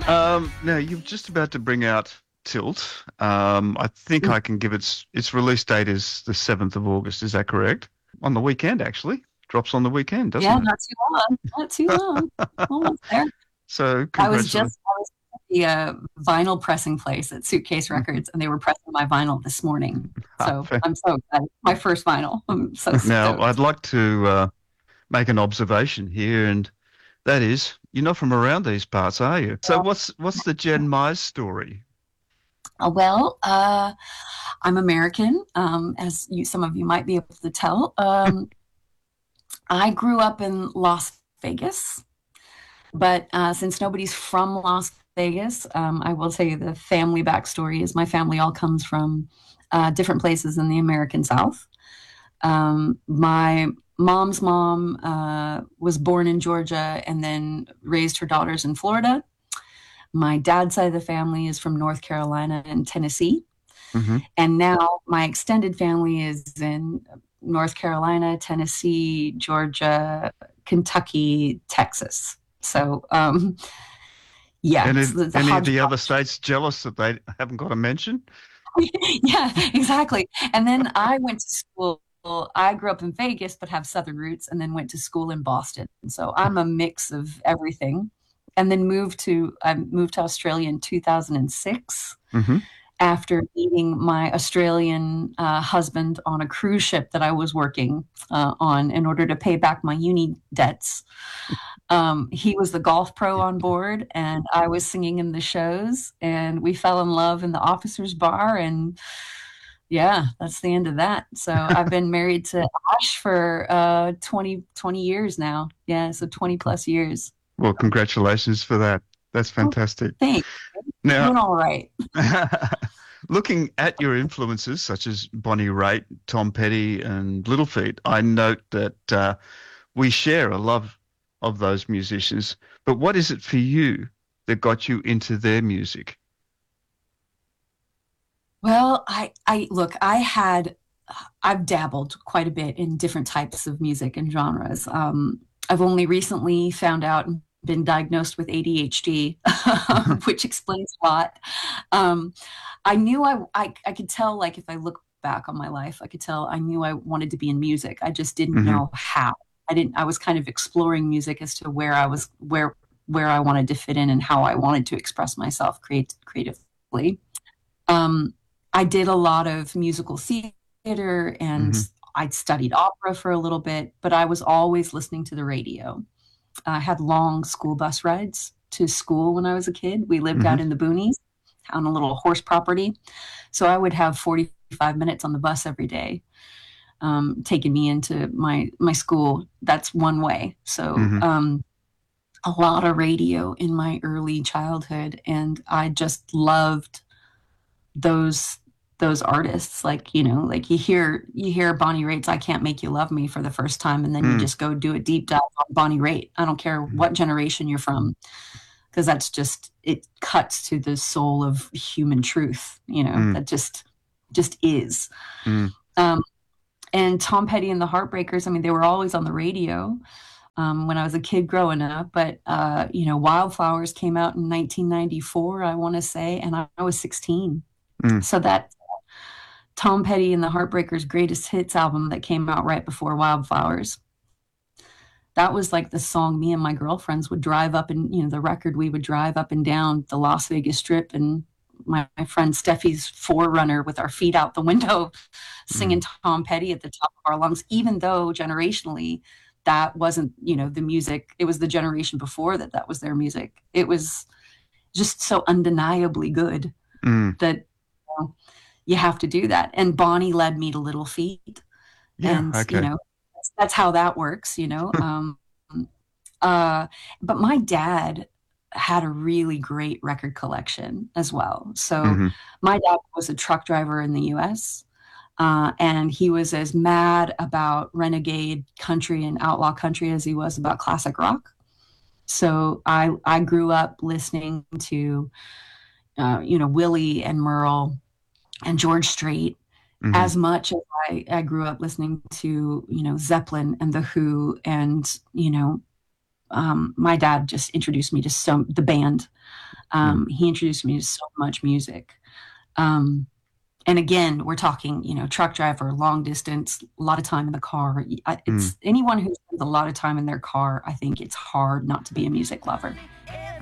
Now you're just about to bring out Tilt. I think I can give its release date is the 7th of August. Is that correct? On the weekend, actually. Drops on the weekend, Yeah, doesn't not too long. Not too it? long. Almost there. So I congratulations. was at the vinyl pressing place at Suitcase Records, and they were pressing my vinyl this morning. So I'm so excited. My first vinyl. I'm so Now, I'd stoked. like to make an observation here, and that is, you're not from around these parts, are you? So what's the Jen Mize story? Well, I'm American, as some of you might be able to tell. I grew up in Las Vegas, but since nobody's from Las Vegas, I will tell you the family backstory is my family all comes from different places in the American South. My mom's mom was born in Georgia and then raised her daughters in Florida. My dad's side of the family is from North Carolina and Tennessee. Hmm. And now my extended family is in North Carolina, Tennessee, Georgia, Kentucky, Texas. So, yeah, Any it's the any of the other hodgepodge. states jealous that they haven't got a mention? Yeah, exactly. And then I went to school. I grew up in Vegas, but have Southern roots, and then went to school in Boston. So I'm a mix of everything. And then I moved to Australia in 2006 Hmm. after meeting my Australian husband on a cruise ship that I was working on in order to pay back my uni debts. He was the golf pro on board, and I was singing in the shows, and we fell in love in the officers' bar. And yeah, that's the end of that. So I've been married to Ash for 20 years now. Yeah, so 20 plus years. Well, congratulations for that. That's Oh, fantastic. thanks. Now, Doing all right. looking at your influences such as Bonnie Raitt, Tom Petty, and Little Feat, I note that we share a love of those musicians. But what is it for you that got you into their music? Well, I've dabbled quite a bit in different types of music and genres. I've only recently found out and been diagnosed with ADHD, which explains a lot. Um, I knew I could tell, like, if I look back on my life, I could tell I knew I wanted to be in music. I just didn't Hmm. know how. I was kind of exploring music as to where I wanted to fit in and how I wanted to express myself creatively. Um, I did a lot of musical theater and Hmm. I studied opera for a little bit, but I was always listening to the radio. I had long school bus rides to school when I was a kid. We lived Hmm. out in the boonies on a little horse property. So I would have 45 minutes on the bus every day, taking me into my school. That's one way. So Hmm. a lot of radio in my early childhood, and I just loved those those artists. Like, like you hear Bonnie Raitt's I Can't Make You Love Me for the first time, and then you Mm. just go do a deep dive on Bonnie Raitt. I don't care what generation you're from, because that's just, it cuts to the soul of human truth, Mm. that just is. Mm. um, and Tom Petty and the Heartbreakers, I mean, they were always on the radio when I was a kid growing up. But Wildflowers came out in 1994, I want to say, and I was 16. Mm. So that Tom Petty and the Heartbreakers greatest hits album that came out right before Wildflowers. That was like the song me and my girlfriends would drive up, and the record, we would drive up and down the Las Vegas Strip, and my friend Steffi's Forerunner with our feet out the window Mm. singing Tom Petty at the top of our lungs, even though generationally that wasn't, the music. It was the generation before that was their music. It was just so undeniably good Mm. that you have to do that. And Bonnie led me to Little Feat, Yeah. and Okay. that's how that works. Uh, but my dad had a really great record collection as well. So Hmm. my dad was a truck driver in the U.S. And he was as mad about renegade country and outlaw country as he was about classic rock. So I grew up listening to Willie and Merle and George Strait Hmm. as much as I grew up listening to Zeppelin and The Who and my dad just introduced me to the band. Mm. He introduced me to so much music. Um, and again, we're talking, truck driver, long distance, a lot of time in the car. Mm. It's anyone who spends a lot of time in their car. I think it's hard not to be a music lover.